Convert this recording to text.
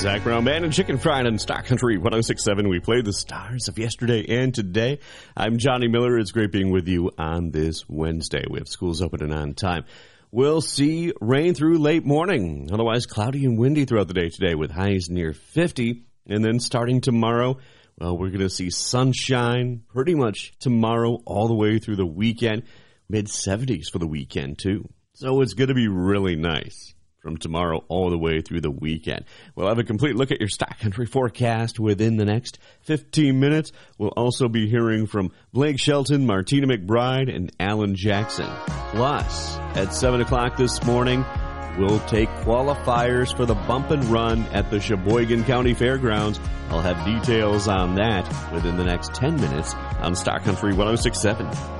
Zach Brown Band and Chicken Fried on Stock Country 106.7. We play the stars of yesterday and today. I'm Johnny Miller. It's great being with you on this Wednesday. We have schools open and on time. We'll see rain through late morning. Otherwise, cloudy and windy throughout the day today with highs near 50. And then starting tomorrow, well, we're going to see sunshine pretty much tomorrow all the way through the weekend. Mid-70s for the weekend, too. So it's going to be really nice from tomorrow all the way through the weekend. We'll have a complete look at your Stock Country forecast within the next 15 minutes. We'll also be hearing from Blake Shelton, Martina McBride, and Alan Jackson. Plus, at 7 o'clock this morning, we'll take qualifiers for the Bump and Run at the Sheboygan County Fairgrounds. I'll have details on that within the next 10 minutes on Stock Country 106.7.